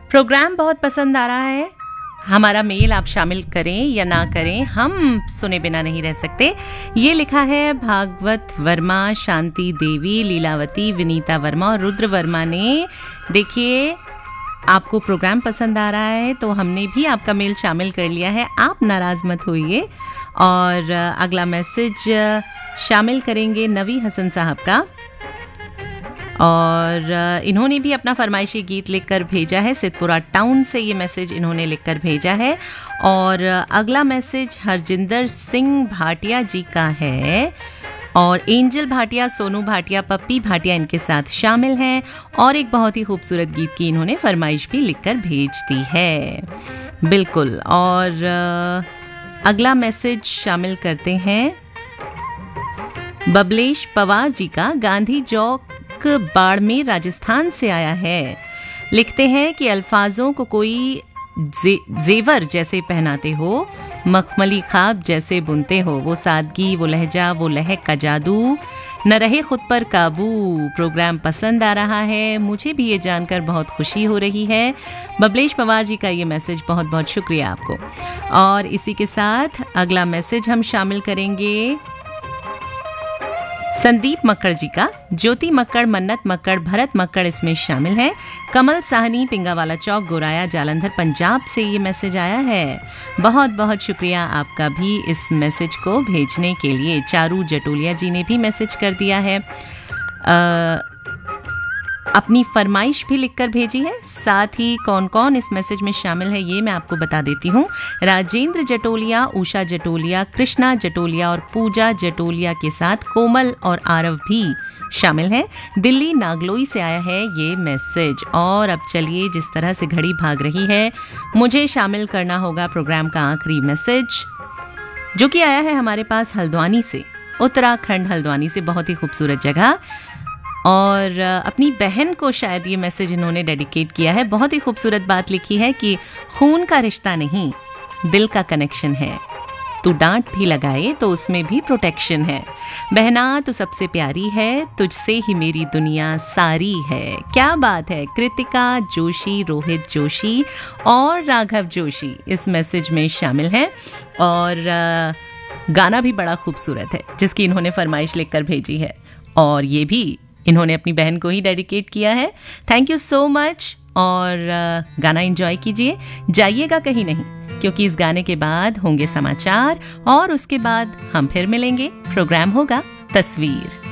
Programme बहुत पसंद आ रहा है, हमारा मेल आप शामिल करें या ना करें, हम सुने बिना नहीं रह सकते। ये लिखा है भागवत वर्मा, शांति देवी, लीलावती, विनीता वर्मा और रुद्र वर्मा ने। देखिए, आपको प्रोग्राम पसंद आ रहा है तो हमने भी आपका मेल शामिल कर लिया है, आप नाराज मत होइए। और अगला मैसेज शामिल करेंगे नवी हसन साहब का, और इन्होंने भी अपना फरमाइशी गीत लिखकर भेजा है। सिद्धपुरा टाउन से ये मैसेज इन्होंने लिखकर भेजा है। और अगला मैसेज हरजिंदर सिंह भाटिया जी का है, और एंजल भाटिया, सोनू भाटिया, पप्पी भाटिया इनके साथ शामिल हैं। और एक बहुत ही खूबसूरत गीत की इन्होंने फरमाइश भी लिखकर भेज दी है। बिल्कुल। और अगला मैसेज शामिल करते हैं बबलेश पवार जी का, गांधी चौक बाड़मेर राजस्थान से आया है। लिखते हैं कि अल्फाजों को कोई जेवर जैसे पहनाते हो, मखमली ख्वाब जैसे बुनते हो, वो सादगी, वो लहजा, वो लहक का जादू, न रहे खुद पर काबू। प्रोग्राम पसंद आ रहा है, मुझे भी ये जानकर बहुत खुशी हो रही है। बबलेश पवार जी का ये मैसेज, बहुत बहुत शुक्रिया आपको। और इसी के साथ अगला मैसेज हम शामिल करेंगे संदीप मक्कड़ जी का। ज्योति मक्कड़, मन्नत मक्कड़, भरत मक्कड़ इसमें शामिल हैं। कमल साहनी, पिंगावाला चौक, गोराया, जालंधर, पंजाब से ये मैसेज आया है। बहुत बहुत शुक्रिया आपका भी इस मैसेज को भेजने के लिए। चारू जटोलिया जी ने भी मैसेज कर दिया है, अपनी फरमाइश भी लिखकर भेजी है। साथ ही कौन कौन इस मैसेज में शामिल है ये मैं आपको बता देती हूँ। राजेंद्र जटोलिया, उषा जटोलिया, कृष्णा जटोलिया और पूजा जटोलिया के साथ कोमल और आरव भी शामिल हैं। दिल्ली नागलोई से आया है ये मैसेज। और अब चलिए, जिस तरह से घड़ी भाग रही है, मुझे शामिल करना होगा प्रोग्राम का आखिरी मैसेज, जो कि आया है हमारे पास हल्द्वानी से, उत्तराखंड हल्द्वानी से। बहुत ही खूबसूरत जगह, और अपनी बहन को शायद ये मैसेज इन्होंने डेडिकेट किया है। बहुत ही खूबसूरत बात लिखी है कि खून का रिश्ता नहीं, दिल का कनेक्शन है। तू डांट भी लगाए तो उसमें भी प्रोटेक्शन है। बहना तू सबसे प्यारी है, तुझसे ही मेरी दुनिया सारी है। क्या बात है। कृतिका जोशी, रोहित जोशी और राघव जोशी इस मैसेज में शामिल हैं। और गाना भी बड़ा खूबसूरत है जिसकी इन्होंने फरमाइश लिखकर भेजी है, और ये भी इन्होंने अपनी बहन को ही डेडिकेट किया है। Thank you so much. और गाना एंजॉय कीजिए, जाइएगा कहीं नहीं, क्योंकि इस गाने के बाद होंगे समाचार और उसके बाद हम फिर मिलेंगे। प्रोग्राम होगा तस्वीर।